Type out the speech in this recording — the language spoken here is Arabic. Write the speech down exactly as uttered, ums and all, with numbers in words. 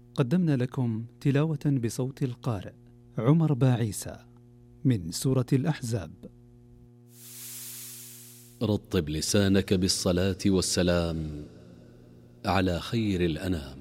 قدمنا لكم تلاوة بصوت القارئ عمر باعيسى من سورة الأحزاب. رطب لسانك بالصلاة والسلام على خير الأنام.